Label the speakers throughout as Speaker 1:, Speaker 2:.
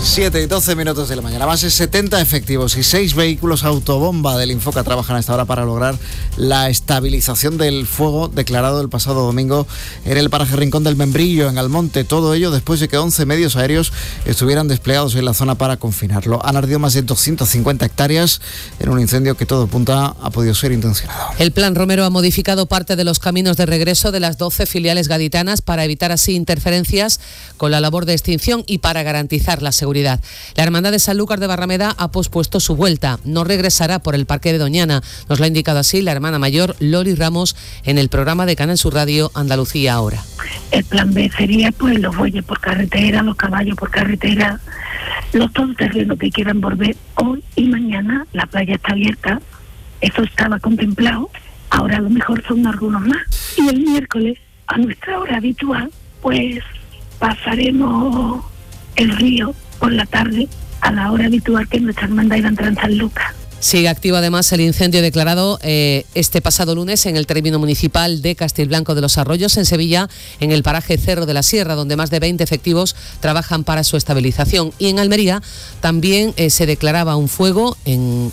Speaker 1: 7 y 12 minutos de la mañana. Más de 70 efectivos y 6 vehículos autobomba del Infoca trabajan hasta ahora para lograr la estabilización del fuego declarado el pasado domingo en el paraje Rincón del Membrillo, en Almonte. Todo ello después de que 11 medios aéreos estuvieran desplegados en la zona para confinarlo. Han ardido más de 250 hectáreas en un incendio que todo apunta ha podido ser intencionado.
Speaker 2: El Plan Romero ha modificado parte de los caminos de regreso de las 12 filiales gaditanas para evitar así interferencias con la labor de extinción y para garantizar la seguridad. La Hermandad de Sanlúcar de Barrameda ha pospuesto su vuelta. No regresará por el Parque de Doñana. Nos lo ha indicado así la hermana mayor Lori Ramos en el programa de Canal Sur Radio Andalucía Ahora.
Speaker 3: El plan B sería pues los bueyes por carretera, los caballos por carretera, los todoterrenos que quieran volver hoy y mañana. La playa está abierta, eso estaba contemplado, ahora a lo mejor son algunos más. Y el miércoles, a nuestra hora habitual, pues pasaremos el río por la tarde a la hora habitual que nuestra hermandad iba a entrar en San Lucas.
Speaker 2: Sigue activo además el incendio declarado este pasado lunes en el término municipal de Castilblanco de los Arroyos, en Sevilla, en el paraje Cerro de la Sierra, donde más de 20 efectivos trabajan para su estabilización. Y en Almería también se declaraba un fuego en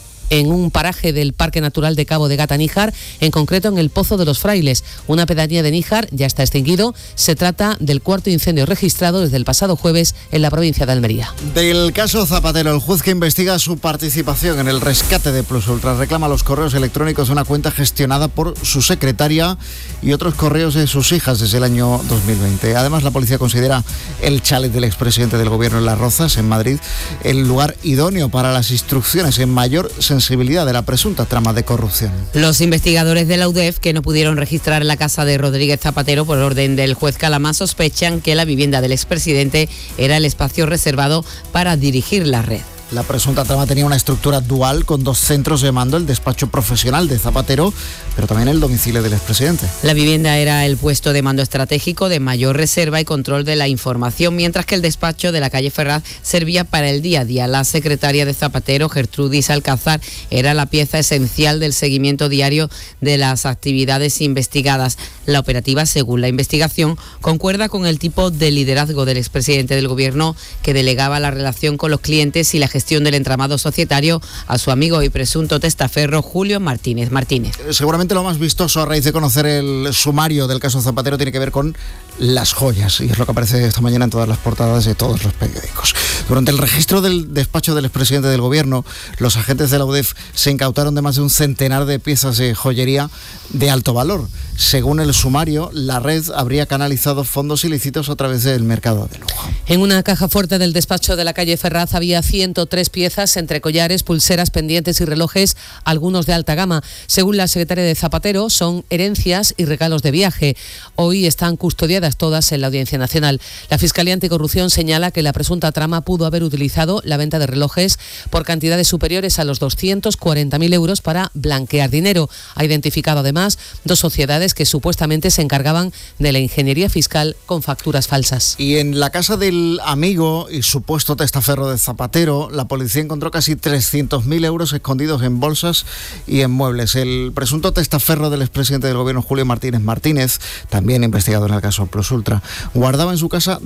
Speaker 2: un paraje del Parque Natural de Cabo de Gata-Níjar, en concreto en el Pozo de los Frailes, una pedanía de Níjar. Ya está extinguido. Se trata del cuarto incendio registrado desde el pasado jueves en la provincia de Almería.
Speaker 1: Del caso Zapatero, el juez que investiga su participación en el rescate de Plus Ultra reclama los correos electrónicos de una cuenta gestionada por su secretaria y otros correos de sus hijas desde el año 2020. Además, la policía considera el chalet del expresidente del gobierno en Las Rozas, en Madrid, el lugar idóneo para las instrucciones en mayor sensibilidad de la presunta trama de corrupción.
Speaker 4: Los investigadores de la UDEF, que no pudieron registrar la casa de Rodríguez Zapatero por orden del juez Calamá, sospechan que la vivienda del expresidente era el espacio reservado para dirigir la red.
Speaker 1: La presunta trama tenía una estructura dual con 2 centros de mando, el despacho profesional de Zapatero, pero también el domicilio del expresidente.
Speaker 4: La vivienda era el puesto de mando estratégico de mayor reserva y control de la información, mientras que el despacho de la calle Ferraz servía para el día a día. La secretaria de Zapatero, Gertrudis Alcázar, era la pieza esencial del seguimiento diario de las actividades investigadas. La operativa, según la investigación, concuerda con el tipo de liderazgo del expresidente del gobierno, que delegaba la relación con los clientes y la gestión del entramado societario a su amigo y presunto testaferro Julio Martínez.
Speaker 1: Seguramente lo más vistoso a raíz de conocer el sumario del caso Zapatero tiene que ver con las joyas, y es lo que aparece esta mañana en todas las portadas de todos los periódicos. Durante el registro del despacho del expresidente del gobierno, los agentes de la UDEF se incautaron de más de un centenar de piezas de joyería de alto valor. Según el sumario, la red habría canalizado fondos ilícitos a través del mercado de lujo.
Speaker 2: En una caja fuerte del despacho de la calle Ferraz había 103 piezas entre collares, pulseras, pendientes y relojes, algunos de alta gama. Según la secretaria de Zapatero, son herencias y regalos de viaje. Hoy están custodiadas todas en la Audiencia Nacional. La Fiscalía Anticorrupción señala que la presunta trama pudo haber utilizado la venta de relojes por cantidades superiores a los 240.000 euros para blanquear dinero. Ha identificado además 2 sociedades que supuestamente se encargaban de la ingeniería fiscal con facturas falsas.
Speaker 1: Y en la casa del amigo y supuesto testaferro de Zapatero, la policía encontró casi 300.000 euros escondidos en bolsas y en muebles. El presunto testaferro del expresidente del gobierno, Julio Martínez, también investigado en el caso Plus Ultra, guardaba en su casa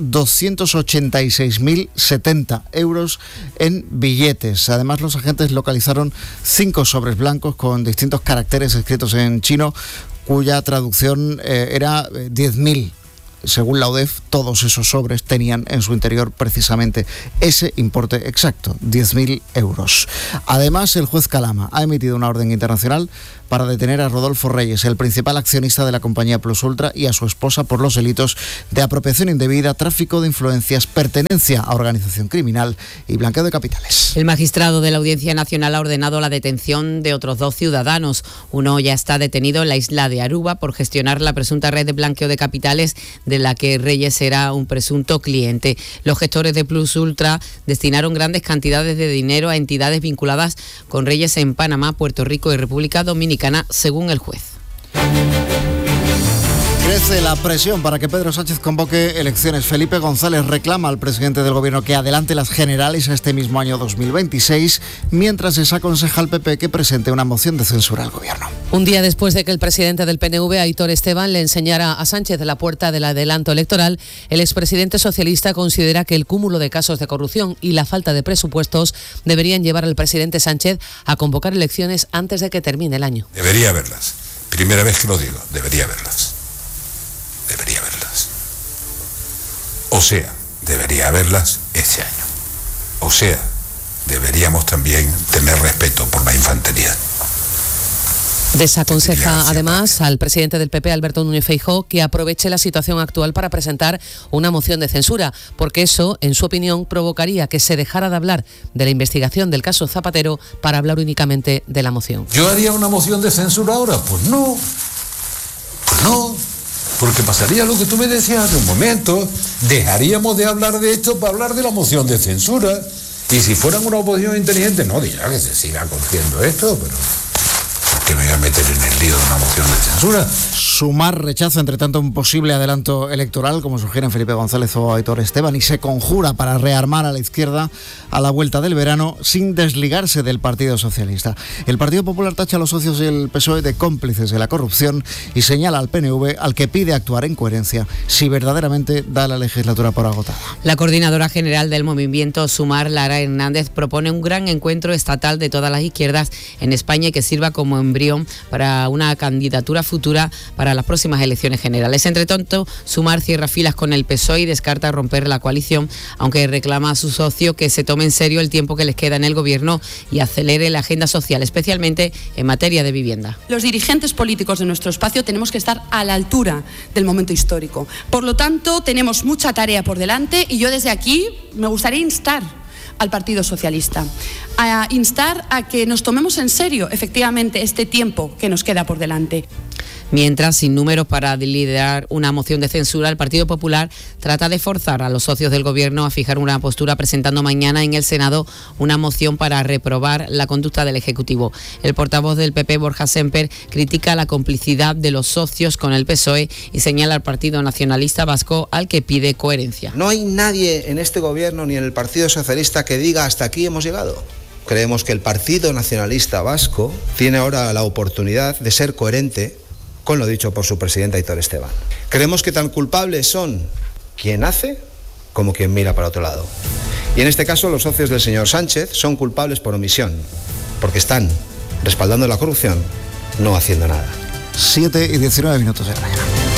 Speaker 1: 286.070 euros en billetes. Además, los agentes localizaron 5 sobres blancos con distintos caracteres escritos en chino, cuya traducción era 10.000. Según la UDEF, todos esos sobres tenían en su interior precisamente ese importe exacto, 10.000 euros. Además, el juez Calamá ha emitido una orden internacional para detener a Rodolfo Reyes, el principal accionista de la compañía Plus Ultra, y a su esposa por los delitos de apropiación indebida, tráfico de influencias, pertenencia a organización criminal y blanqueo de capitales.
Speaker 4: El magistrado de la Audiencia Nacional ha ordenado la detención de otros 2 ciudadanos. Uno ya está detenido en la isla de Aruba por gestionar la presunta red de blanqueo de capitales de la que Reyes era un presunto cliente. Los gestores de Plus Ultra destinaron grandes cantidades de dinero a entidades vinculadas con Reyes en Panamá, Puerto Rico y República Dominicana, según el juez.
Speaker 1: Crece la presión para que Pedro Sánchez convoque elecciones. Felipe González reclama al presidente del gobierno que adelante las generales a este mismo año 2026, mientras desaconseja al PP que presente una moción de censura al gobierno.
Speaker 2: Un día después de que el presidente del PNV, Aitor Esteban, le enseñara a Sánchez la puerta del adelanto electoral, el expresidente socialista considera que el cúmulo de casos de corrupción y la falta de presupuestos deberían llevar al presidente Sánchez a convocar elecciones antes de que termine el año.
Speaker 5: Debería haberlas. Primera vez que lo digo, debería haberlas. Debería haberlas. O sea, debería haberlas este año. O sea, deberíamos también tener respeto por la infantería.
Speaker 2: Desaconseja además al presidente del PP, Alberto Núñez Feijóo, que aproveche la situación actual para presentar una moción de censura, porque eso, en su opinión, provocaría que se dejara de hablar de la investigación del caso Zapatero para hablar únicamente de la moción.
Speaker 5: ¿Yo haría una moción de censura ahora? Pues no, porque pasaría lo que tú me decías hace un momento, dejaríamos de hablar de esto para hablar de la moción de censura, y si fueran una oposición inteligente, no dirá que se siga conociendo esto, pero... que me voy a meter en el lío de una moción de censura.
Speaker 1: Sumar rechaza, entre tanto, un posible adelanto electoral, como sugieren Felipe González o Aitor Esteban, y se conjura para rearmar a la izquierda a la vuelta del verano sin desligarse del Partido Socialista. El Partido Popular tacha a los socios del PSOE de cómplices de la corrupción y señala al PNV, al que pide actuar en coherencia si verdaderamente da la legislatura por agotada.
Speaker 4: La coordinadora general del movimiento Sumar, Lara Hernández, propone un gran encuentro estatal de todas las izquierdas en España y que sirva como embrión para una candidatura futura para las próximas elecciones generales. Entre tanto, Sumar cierra filas con el PSOE y descarta romper la coalición, aunque reclama a su socio que se tome en serio el tiempo que les queda en el gobierno y acelere la agenda social, especialmente en materia de vivienda.
Speaker 6: Los dirigentes políticos de nuestro espacio tenemos que estar a la altura del momento histórico. Por lo tanto, tenemos mucha tarea por delante y yo desde aquí me gustaría instar al Partido Socialista, a instar a que nos tomemos en serio efectivamente este tiempo que nos queda por delante.
Speaker 4: Mientras, sin números para liderar una moción de censura, el Partido Popular trata de forzar a los socios del Gobierno a fijar una postura, presentando mañana en el Senado una moción para reprobar la conducta del Ejecutivo. El portavoz del PP, Borja Semper, critica la complicidad de los socios con el PSOE y señala al Partido Nacionalista Vasco, al que pide coherencia.
Speaker 7: No hay nadie en este Gobierno ni en el Partido Socialista que diga hasta aquí hemos llegado. Creemos que el Partido Nacionalista Vasco tiene ahora la oportunidad de ser coherente con lo dicho por su presidente Aitor Esteban. Creemos que tan culpables son quien hace como quien mira para otro lado. Y en este caso los socios del señor Sánchez son culpables por omisión, porque están respaldando la corrupción, no haciendo nada.
Speaker 1: 7:19 de la mañana.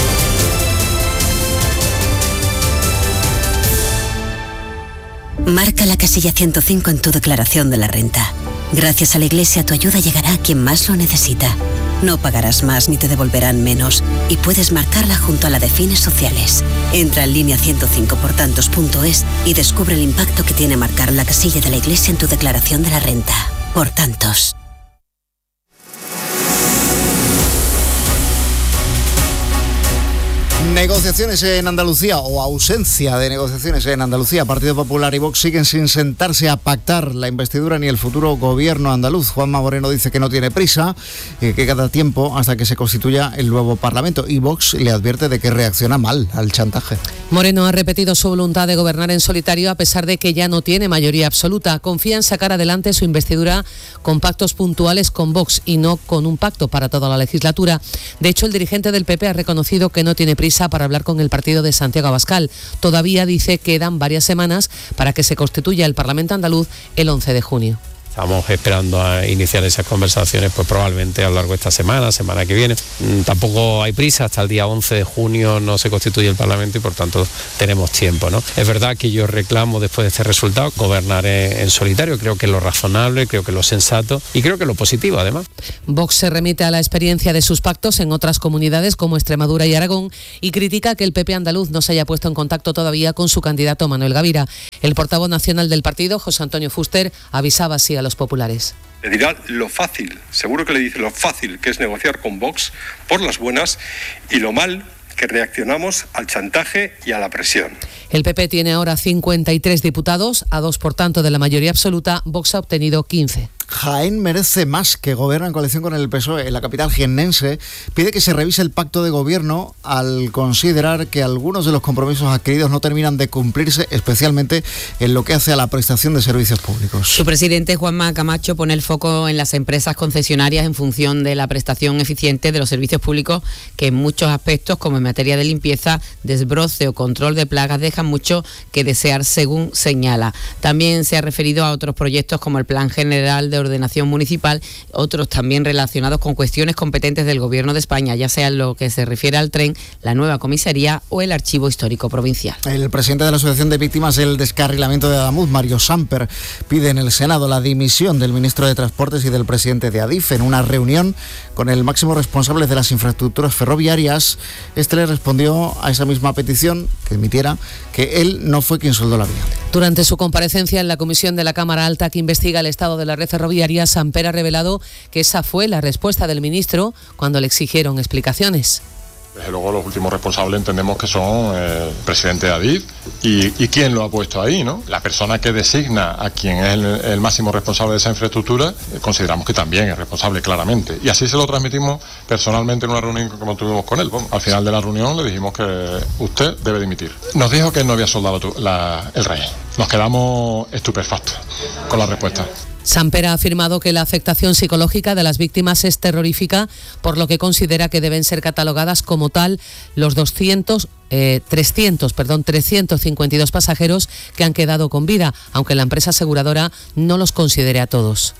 Speaker 8: Marca la casilla 105 en tu declaración de la renta. Gracias a la Iglesia, tu ayuda llegará a quien más lo necesita. No pagarás más ni te devolverán menos y puedes marcarla junto a la de fines sociales. Entra en línea 105portantos.es y descubre el impacto que tiene marcar la casilla de la Iglesia en tu declaración de la renta. Por tantos.
Speaker 1: Negociaciones en Andalucía o ausencia de negociaciones en Andalucía. Partido Popular y Vox siguen sin sentarse a pactar la investidura ni el futuro gobierno andaluz. Juanma Moreno dice que no tiene prisa, que queda tiempo hasta que se constituya el nuevo Parlamento. Y Vox le advierte de que reacciona mal al chantaje.
Speaker 2: Moreno ha repetido su voluntad de gobernar en solitario a pesar de que ya no tiene mayoría absoluta. Confía en sacar adelante su investidura con pactos puntuales con Vox y no con un pacto para toda la legislatura. De hecho, el dirigente del PP ha reconocido que no tiene prisa para hablar con el partido de Santiago Abascal. Todavía dice que quedan varias semanas para que se constituya el Parlamento andaluz el 11 de junio.
Speaker 9: Estamos esperando a iniciar esas conversaciones, pues probablemente a lo largo de esta semana que viene. Tampoco hay prisa, hasta el día 11 de junio no se constituye el Parlamento y por tanto tenemos tiempo, ¿no? Es verdad que yo reclamo después de este resultado gobernar en solitario, creo que es lo razonable, creo que es lo sensato y creo que es lo positivo además.
Speaker 2: Vox se remite a la experiencia de sus pactos en otras comunidades como Extremadura y Aragón y critica que el PP andaluz no se haya puesto en contacto todavía con su candidato Manuel Gavira. El portavoz nacional del partido, José Antonio Fuster, avisaba así a los populares.
Speaker 10: Le dirá lo fácil, seguro que le dice lo fácil que es negociar con Vox por las buenas y lo mal que reaccionamos al chantaje y a la presión.
Speaker 2: El PP tiene ahora 53 diputados, a 2 por tanto de la mayoría absoluta. Vox ha obtenido 15.
Speaker 1: Jaén merece más, que gobierna en coalición con el PSOE en la capital jiennense, pide que se revise el pacto de gobierno al considerar que algunos de los compromisos adquiridos no terminan de cumplirse, especialmente en lo que hace a la prestación de servicios públicos.
Speaker 4: Su presidente, Juanma Camacho, pone el foco en las empresas concesionarias en función de la prestación eficiente de los servicios públicos, que en muchos aspectos, como en materia de limpieza, desbroce o control de plagas, dejan mucho que desear, según señala. También se ha referido a otros proyectos como el Plan General de Ordenación Municipal, otros también relacionados con cuestiones competentes del Gobierno de España, ya sea en lo que se refiere al tren, la nueva comisaría o el Archivo Histórico Provincial.
Speaker 1: El presidente de la Asociación de Víctimas del Descarrilamiento de Adamuz, Mario Samper, pide en el Senado la dimisión del ministro de Transportes y del presidente de Adif. En una reunión con el máximo responsable de las infraestructuras ferroviarias, este le respondió a esa misma petición que emitiera que él no fue quien soldó la vía.
Speaker 2: Durante su comparecencia en la comisión de la Cámara Alta que investiga el estado de la red ferroviaria, Samper ha revelado que esa fue la respuesta del ministro cuando le exigieron explicaciones.
Speaker 11: Desde luego los últimos responsables entendemos que son el presidente de Adif y quién lo ha puesto ahí, ¿no? La persona que designa a quien es el máximo responsable de esa infraestructura, consideramos que también es responsable claramente. Y así se lo transmitimos personalmente en una reunión que tuvimos con él. Bueno, al final de la reunión le dijimos que usted debe dimitir. Nos dijo que no había soldado el rey. Nos quedamos estupefactos con la respuesta.
Speaker 2: Samper ha afirmado que la afectación psicológica de las víctimas es terrorífica, por lo que considera que deben ser catalogadas como tal los 352 pasajeros que han quedado con vida, aunque la empresa aseguradora no los considere a todos.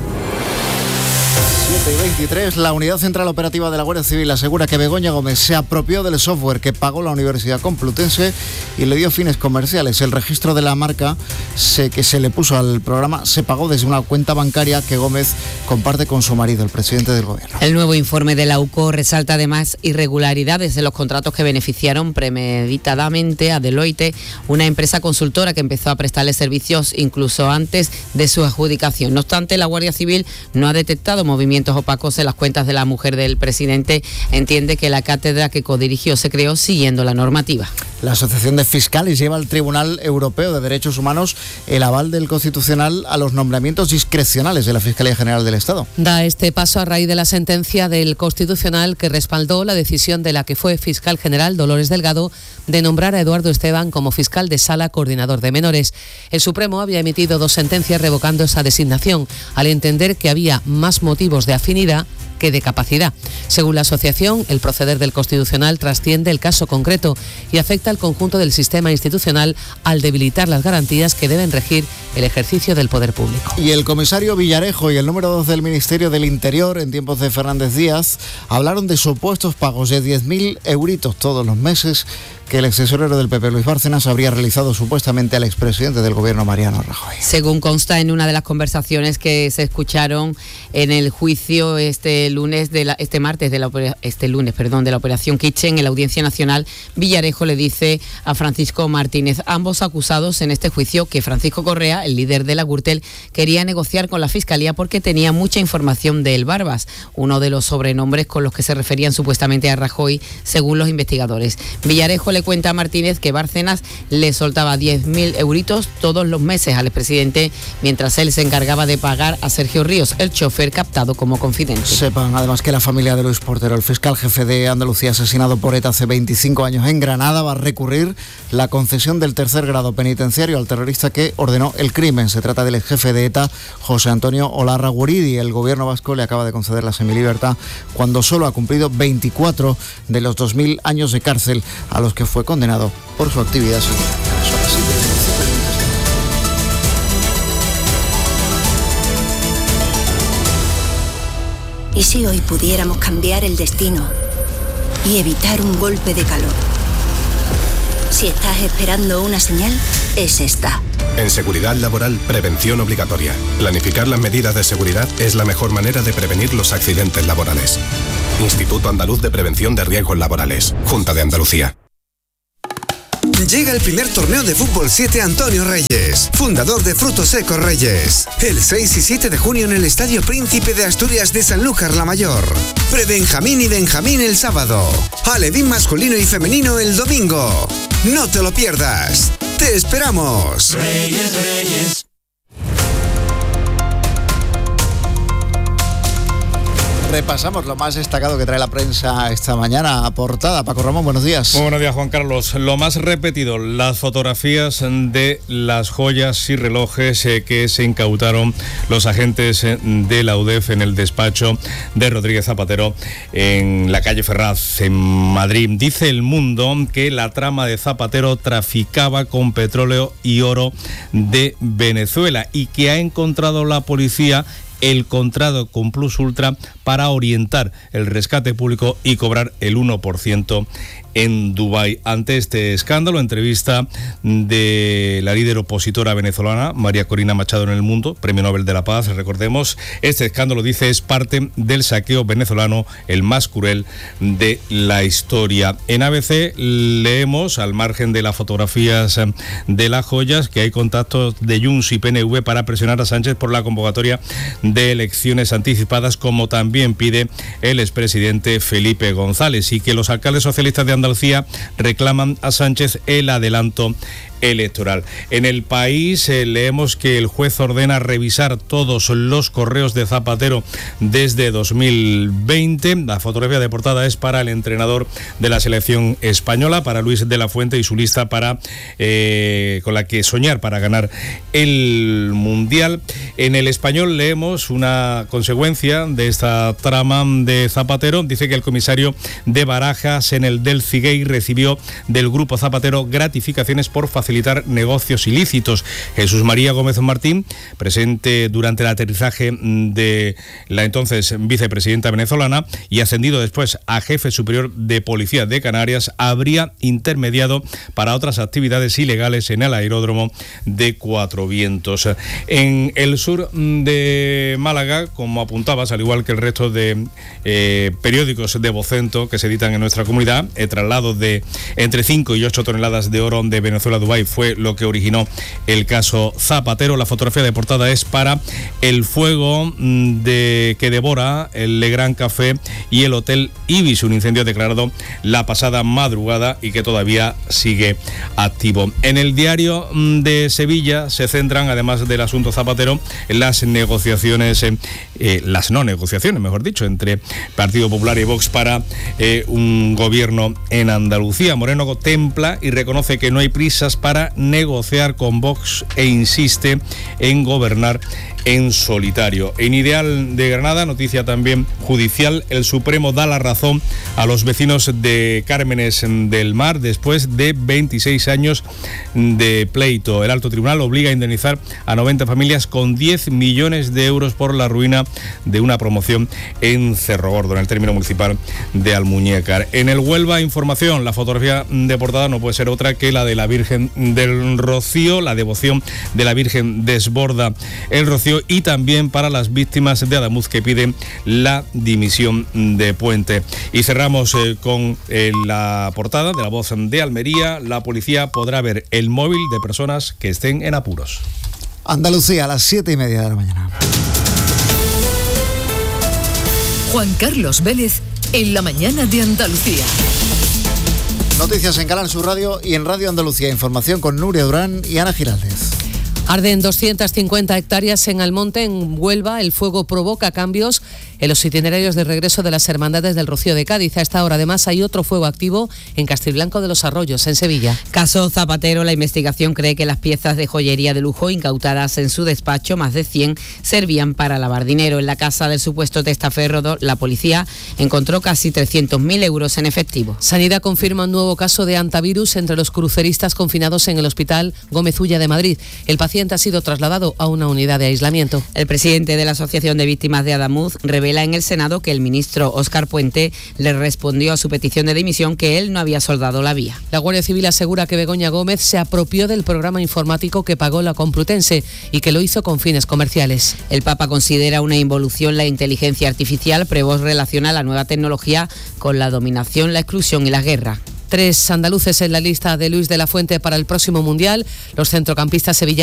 Speaker 1: 7:23, la Unidad Central Operativa de la Guardia Civil asegura que Begoña Gómez se apropió del software que pagó la Universidad Complutense y le dio fines comerciales. El registro de la marca que se le puso al programa se pagó desde una cuenta bancaria que Gómez comparte con su marido, el presidente del Gobierno.
Speaker 4: El nuevo informe de la UCO resalta además irregularidades en los contratos que beneficiaron premeditadamente a Deloitte, una empresa consultora que empezó a prestarle servicios incluso antes de su adjudicación. No obstante, la Guardia Civil no ha detectado movimientos opacos en las cuentas de la mujer del presidente. Entiende que la cátedra que codirigió se creó siguiendo la normativa.
Speaker 1: La Asociación de Fiscales lleva al Tribunal Europeo de Derechos Humanos el aval del Constitucional a los nombramientos discrecionales de la Fiscalía General del Estado.
Speaker 2: Da este paso a raíz de la sentencia del Constitucional que respaldó la decisión de la que fue fiscal general Dolores Delgado de nombrar a Eduardo Esteban como fiscal de sala coordinador de menores. El Supremo había emitido 2 sentencias revocando esa designación, al entender que había más motivos de afinidad que de capacidad. Según la asociación, el proceder del Constitucional trasciende el caso concreto y afecta al conjunto del sistema institucional al debilitar las garantías que deben regir el ejercicio del poder público.
Speaker 1: Y el comisario Villarejo y el número 2 del Ministerio del Interior en tiempos de Fernández Díaz hablaron de supuestos pagos de 10.000 euritos todos los meses que el extesorero del PP, Luis Bárcenas, habría realizado supuestamente al expresidente del Gobierno, Mariano Rajoy.
Speaker 4: Según consta en una de las conversaciones que se escucharon en el juicio este lunes de la operación Kitchen en la Audiencia Nacional, Villarejo le dice a Francisco Martínez, ambos acusados en este juicio, que Francisco Correa, el líder de la Gürtel, quería negociar con la Fiscalía porque tenía mucha información de El Barbas, uno de los sobrenombres con los que se referían supuestamente a Rajoy, según los investigadores. Villarejo le cuenta a Martínez que Bárcenas le soltaba 10.000 euritos todos los meses al expresidente, mientras él se encargaba de pagar a Sergio Ríos, el chofer captado como confidente.
Speaker 1: Sepan además que la familia de Luis Portero, el fiscal jefe de Andalucía asesinado por ETA hace 25 años en Granada, va a recurrir la concesión del 3er grado penitenciario al terrorista que ordenó el crimen. Se trata del ex jefe de ETA, José Antonio Olarra Guridi. El gobierno vasco le acaba de conceder la semilibertad cuando solo ha cumplido 24 de los 2.000 años de cárcel a los que fue condenado por su actividad sindical.
Speaker 12: ¿Y si hoy pudiéramos cambiar el destino y evitar un golpe de calor? Si estás esperando una señal, es esta.
Speaker 13: En seguridad laboral, prevención obligatoria. Planificar las medidas de seguridad es la mejor manera de prevenir los accidentes laborales. Instituto Andaluz de Prevención de Riesgos Laborales. Junta de Andalucía.
Speaker 14: Llega el primer torneo de fútbol 7 Antonio Reyes, fundador de Frutos Secos Reyes. El 6 y 7 de junio en el Estadio Príncipe de Asturias de Sanlúcar la Mayor. Prebenjamín y Benjamín el sábado. Alevín masculino y femenino el domingo. No te lo pierdas. ¡Te esperamos!
Speaker 15: Reyes, Reyes.
Speaker 1: Repasamos lo más destacado que trae la prensa esta mañana. Portada, Paco Ramón, buenos días.
Speaker 15: Muy buenos días, Juan Carlos. Lo más repetido, las fotografías de las joyas y relojes que se incautaron los agentes de la UDEF en el despacho de Rodríguez Zapatero en la calle Ferraz, en Madrid. Dice El Mundo que la trama de Zapatero traficaba con petróleo y oro de Venezuela y que ha encontrado la policía el contrato con Plus Ultra para orientar el rescate público y cobrar el 1% en Dubái. Ante este escándalo, entrevista de la líder opositora venezolana, María Corina Machado, en El Mundo, Premio Nobel de la Paz, recordemos. Este escándalo, dice, es parte del saqueo venezolano, el más cruel de la historia. En ABC leemos, al margen de las fotografías de las joyas, que hay contactos de Junts y PNV para presionar a Sánchez por la convocatoria de elecciones anticipadas, como también pide el expresidente Felipe González, y que los alcaldes socialistas de Andalucía reclaman a Sánchez el adelanto electoral. En El País leemos que el juez ordena revisar todos los correos de Zapatero desde 2020. La fotografía de portada es para el entrenador de la selección española, para Luis de la Fuente, y su lista para con la que soñar para ganar el Mundial. En El Español leemos una consecuencia de esta trama de Zapatero. Dice que el comisario de Barajas en el del Ciguey recibió del grupo Zapatero gratificaciones por facilitar negocios ilícitos. Jesús María Gómez Martín, presente durante el aterrizaje de la entonces vicepresidenta venezolana y ascendido después a jefe superior de policía de Canarias, habría intermediado para otras actividades ilegales en el aeródromo de Cuatro Vientos. En el sur de Málaga, como apuntabas, al igual que el resto de periódicos de Vocento que se editan en nuestra comunidad, el traslado de entre 5 y 8 toneladas de oro de Venezuela a Dubái fue lo que originó el caso Zapatero. La fotografía de portada es para el fuego que devora el Le Grand Café y el Hotel Ibis, un incendio declarado la pasada madrugada y que todavía sigue activo. En el Diario de Sevilla se centran, además del asunto Zapatero, en las negociaciones, las no negociaciones, mejor dicho, entre Partido Popular y Vox para un gobierno en Andalucía. Moreno contempla y reconoce que no hay prisas para negociar con Vox e insiste en gobernar en solitario. En Ideal de Granada, noticia también judicial, el Supremo da la razón a los vecinos de Cármenes del Mar después de 26 años de pleito. El alto tribunal obliga a indemnizar a 90 familias con 10 millones de euros por la ruina de una promoción en Cerro Gordo, en el término municipal de Almuñécar. En el Huelva Información, la fotografía de portada no puede ser otra que la de la Virgen del Rocío. La devoción de la Virgen desborda el Rocío, y también para las víctimas de Adamuz, que piden la dimisión de Puente. Y cerramos con la portada de La Voz de Almería. La policía podrá ver el móvil de personas que estén en apuros.
Speaker 1: Andalucía, a las 7:30 de la mañana.
Speaker 16: Juan Carlos Vélez, en la mañana de Andalucía.
Speaker 1: Noticias en Canal Sur Radio y en Radio Andalucía. Información con Nuria Durán y Ana Giraldez.
Speaker 2: Arden 250 hectáreas en Almonte, en Huelva. El fuego provoca cambios en los itinerarios de regreso de las Hermandades del Rocío de Cádiz. A esta hora, además, hay otro fuego activo en Castilblanco de los Arroyos, en Sevilla.
Speaker 4: Caso Zapatero, la investigación cree que las piezas de joyería de lujo incautadas en su despacho, más de 100, servían para lavar dinero. En la casa del supuesto testaferro, la policía encontró casi 300.000 euros en efectivo.
Speaker 2: Sanidad confirma un nuevo caso de hantavirus entre los cruceristas confinados en el Hospital Gómez Ulla de Madrid. El paciente ha sido trasladado a una unidad de aislamiento.
Speaker 4: El presidente de la Asociación de Víctimas de Adamuz revela en el Senado que el ministro Óscar Puente le respondió a su petición de dimisión que él no había soldado la vía.
Speaker 2: La Guardia Civil asegura que Begoña Gómez se apropió del programa informático que pagó la Complutense y que lo hizo con fines comerciales.
Speaker 4: El Papa considera una involución la inteligencia artificial. Prevost relaciona la nueva tecnología con la dominación, la exclusión y la guerra.
Speaker 2: 3 andaluces en la lista de Luis de la Fuente para el próximo Mundial. Los centrocampistas sevillanos